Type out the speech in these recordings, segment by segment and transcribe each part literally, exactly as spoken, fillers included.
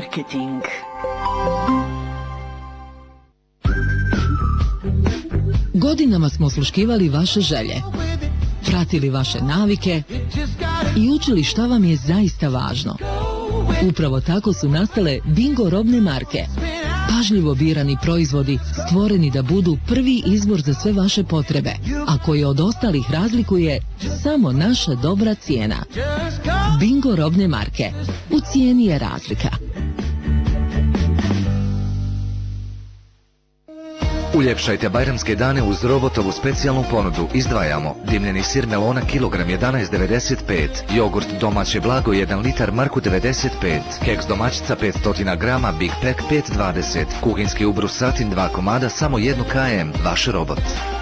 Marketing. Godinama smo osluškivali vaše želje, pratili vaše navike i učili šta vam je zaista važno. Upravo tako su nastale Bingo robne marke. Pažljivo birani proizvodi stvoreni da budu prvi izbor za sve vaše potrebe, a koji od ostalih razlikuje samo naša dobra cijena. Bingo robne marke. U cijeni je razlika. Uljepšajte bajramske dane uz robotovu specijalnu ponudu. Izdvajamo dimljeni sir melona kilogram jedanaest devedeset pet, jogurt domaće blago jedan litar marku devedeset pet, keks domaćica petsto grama Big Pack pet dvadeset, kuhinski ubrus satin dva komada samo jedan kilogram, vaš robot.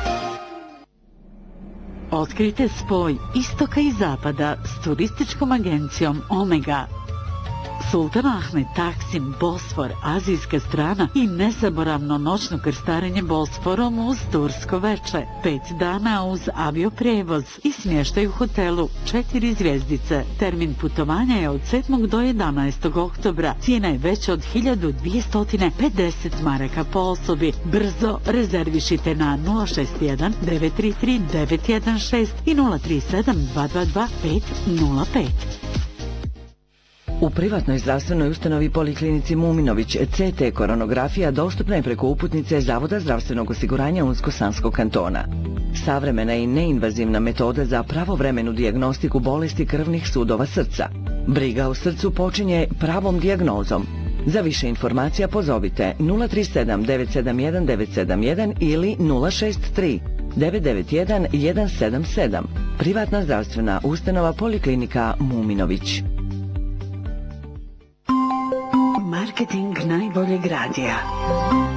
Otkrite spoj istoka i zapada s turističkom agencijom Omega. Sultan Ahmed, Taksim, Bosfor, azijska strana i nezaboravno noćno krstarenje Bosforom uz tursko veče. Pet dana uz avioprevoz i smještaj u hotelu četiri zvjezdice. Termin putovanja je od sedmog do jedanaestog oktobra. Cijena je veća od hiljadu dvjesto pedeset maraka po osobi. Brzo rezervišite na nula šest jedan devet tri tri devet jedan šest i nula tri sedam dva dva dva pet nula pet. U privatnoj zdravstvenoj ustanovi Poliklinici Muminović C T koronografija dostupna je preko uputnice Zavoda zdravstvenog osiguranja Unsko-Sanskog kantona. Savremena i neinvazivna metoda za pravovremenu dijagnostiku bolesti krvnih sudova srca. Briga o srcu počinje pravom dijagnozom. Za više informacija pozovite nula tri sedam devet sedam jedan devet sedam jedan ili nula šest tri devet devet jedan jedan sedam sedam. Privatna zdravstvena ustanova Poliklinika Muminović. Marketing najboljeg radija.